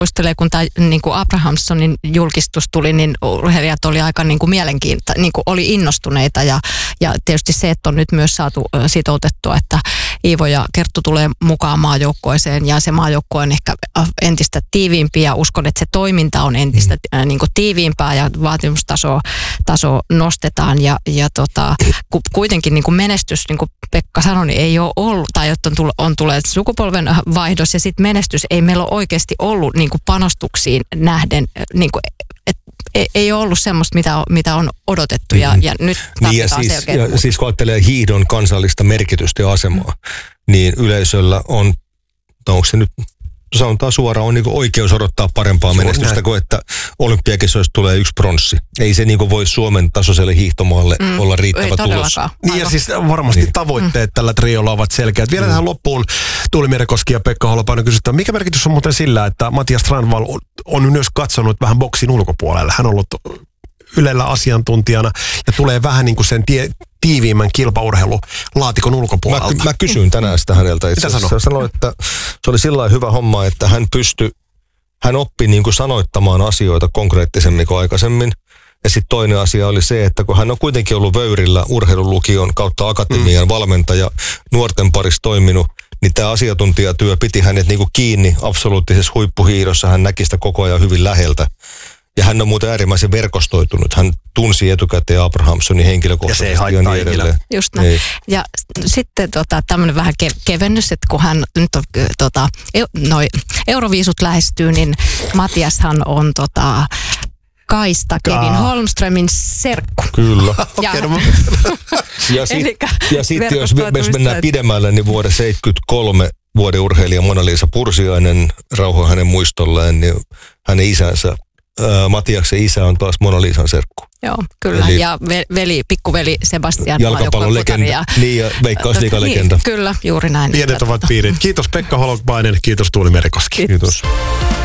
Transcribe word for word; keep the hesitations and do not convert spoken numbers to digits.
muistelee, kun tämä niin kuin Abrahamssonin julkistus tuli, niin urheilijat oli aika niin kuin mielenkiintoista, niin kuin oli innostuneita ja, ja tietysti se, että on nyt myös saatu sitoutettua, että Iivo ja Kerttu tulee mukaan maajoukkueeseen ja se maajoukkue on ehkä entistä tiiviimpi ja uskon, että se toiminta on entistä mm. niin kuin tiiviimpää ja vaatimustaso taso nostetaan ja, ja tota, kuitenkin niin kuin menestys, niin kuin Pekka sanoi, niin ei ole ollut, tai että on, tull, on tullut sukupolven vaihdos ja sitten menestys ei meillä ole oikeasti ollut niin kuin panostuksiin nähden, niin kuin, et, ei ole ollut semmoista, mitä, mitä on odotettu ja, mm-hmm. ja nyt niin ja siis, ja siis kun ajattelee hiihdon kansallista merkitystä ja asemaa, mm-hmm. niin yleisöllä on, onko se nyt, sanotaan suoraan, on niinku oikeus odottaa parempaa menestystä kuin että olympiakisoista tulee yksi pronssi. Ei se niinku voi Suomen tasoiselle hiihtomaalle mm, olla riittävä tulos. Niin ja siis varmasti niin. tavoitteet mm. tällä triolla ovat selkeät. Vielä mm. tähän loppuun Tuuli Mierenkoski ja Pekka Holopainen kysytään, mikä merkitys on muuten sillä, että Matias Strandvall on myös katsonut vähän boksin ulkopuolella. Hän on ollut Ylellä asiantuntijana ja tulee vähän niin kuin sen tie, tiiviimmän kilpaurheilulaatikon ulkopuolelta. Mä, mä kysyin tänään sitä häneltä. Itse Mitä sanoi? Sanoi, että se oli sillä lailla hyvä homma, että hän pystyi, hän oppi niin kuin sanoittamaan asioita konkreettisemmin kuin aikaisemmin. Ja sitten toinen asia oli se, että kun hän on kuitenkin ollut Vöyrillä urheilulukion kautta akatemian mm. valmentaja, nuorten parissa toiminut, niin tämä asiantuntijatyö piti hänet niin kuin kiinni absoluuttisessa huippuhiidossa. Hän näki sitä koko ajan hyvin läheltä. Ja hän on muuten äärimmäisen verkostoitunut. Hän tunsi etukäteen Abrahamssonin henkilökohtaisesti ja, se ei ja niin edelleen. Just näin. Ei. Ja sitten tota, tämmöinen vähän ke- kevennys, että kun hän nyt on, tota, eu, noi, Euroviisut lähestyy, niin Matiashan on tota, Kaista Kevin Holmströmin serkku. Kyllä. Ja, ja sitten sit, jos, jos mennään pidemmälle, niin vuoden seitsemänkymmentäkolme vuoden urheilija Mona-Liisa Pursiainen, rauha hänen muistolleen, niin hänen isänsä, ää, Matiaksen isä on taas Mona-Liisan serkku. Joo, kyllä. Eli ja veli, pikkuveli Sebastian. Jalkapallon legenda. Ja, niin, ja Veikkausliiga-legenda. Niin, kyllä, juuri näin. Pienet ovat piirit. Kiitos Pekka Holopainen, kiitos Tuuli Mierenkoski. Kiitos. Kiitos.